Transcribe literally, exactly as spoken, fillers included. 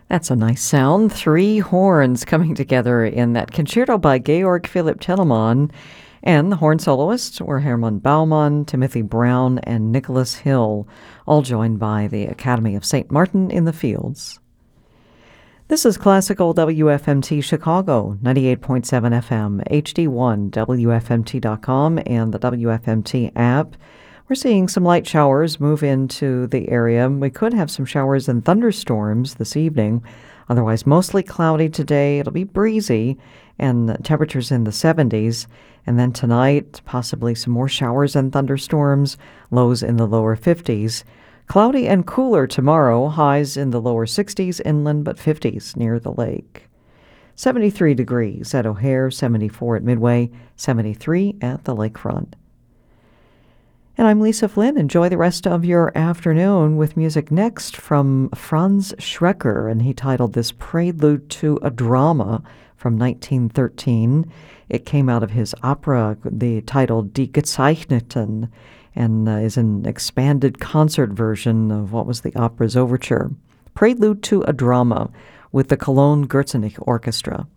That's a nice sound. Three horns coming together in that concerto by Georg Philipp Telemann. And the horn soloists were Hermann Baumann, Timothy Brown, and Nicholas Hill, all joined by the Academy of Saint Martin in the Fields. This is Classical W F M T Chicago, ninety-eight point seven F M, H D one, W F M T dot com, and the W F M T app. We're seeing some light showers move into the area. We could have some showers and thunderstorms this evening. Otherwise, mostly cloudy today. It'll be breezy and temperatures in the seventies. And then tonight, possibly some more showers and thunderstorms, lows in the lower fifties. Cloudy and cooler tomorrow, highs in the lower sixties inland, but fifties near the lake. seventy-three degrees at O'Hare, seventy-four at Midway, seventy-three at the lakefront. And I'm Lisa Flynn. Enjoy the rest of your afternoon with music next from Franz Schrecker, and he titled this Prelude to a Drama from nineteen thirteen. It came out of his opera, the title Die Gezeichneten, and uh, is an expanded concert version of what was the opera's overture. Prelude to a Drama with the Cologne Gürzenich Orchestra.